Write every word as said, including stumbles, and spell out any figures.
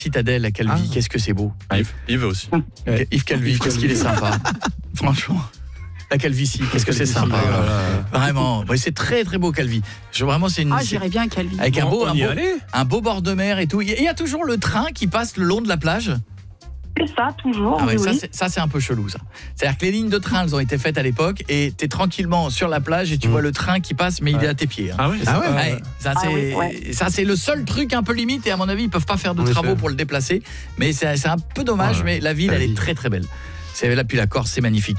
Citadelle à Calvi, Ah. qu'est-ce que c'est beau. Yves, Yves aussi. Ouais. Yves Calvi, Yves qu'est-ce qu'il est sympa. Franchement. La calvitie, qu'est-ce que c'est sympa. Voilà. Vraiment, ouais, c'est très très beau Calvi. Je, vraiment, c'est une. Ah, c'est- j'irais bien à Calvi. Avec un beau, On un, y beau, allait. un beau bord de mer et tout. Il y a- il y a toujours le train qui passe le long de la plage. C'est ça, toujours. Ah ouais, oui, ça, oui. c'est, ça, c'est un peu chelou, ça. C'est-à-dire que les lignes de train, elles ont été faites à l'époque et t'es tranquillement sur la plage et tu Mm. vois le train qui passe, mais il Ouais. est à tes pieds. hein. Ah ouais. Ah ouais, Ouais, ça, Ah c'est, oui, ouais. ça, c'est le seul truc un peu limite et à mon avis, ils peuvent pas faire de En travaux effet. pour le déplacer. Mais c'est, c'est un peu dommage, Voilà. mais la ville, La elle est vie. très très belle. C'est là, puis la Corse, c'est magnifique.